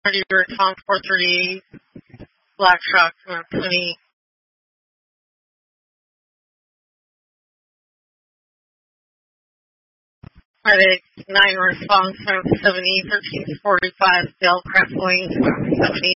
Pretty Tom 430, Black Shock 20. Medic 9 response 70, 1345, Dale Craft Wings 70.